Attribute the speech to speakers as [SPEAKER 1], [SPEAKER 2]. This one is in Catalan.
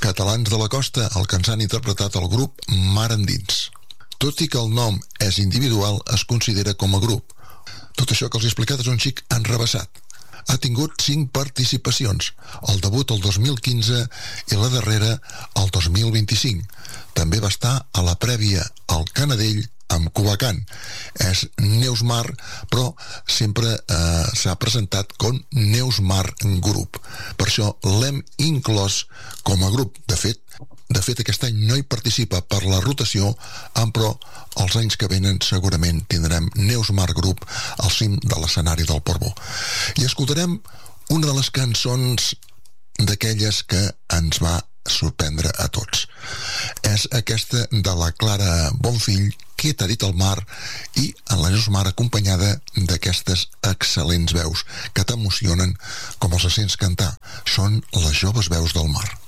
[SPEAKER 1] Catalans de la Costa, el que ens han interpretat el grup Mar Endins. Tot i que el nom és individual, es considera com a grup. Tot això que els he explicat és un xic enrevessat. Ha tingut 5 participacions, el debut el 2015 i la darrera el 2025. També va estar a la prèvia al Canadell amb Cubacant. És Neus Mar, però sempre s'ha presentat com Neus Mar Group. Per això l'hem inclòs com a grup. De fet, aquest any no hi participa per la rotació, però els anys que venen segurament tindrem Neus Mar Group al cim de l'escenari del Portbou. I escoltarem una de les cançons d'aquelles que ens va sorprendre a tots. És aquesta de la Clara Bonfill, Què t'ha dit el mar, i en la Neus Mar acompanyada d'aquestes excel·lents veus que t'emocionen com els sents cantar. Són les joves veus del mar.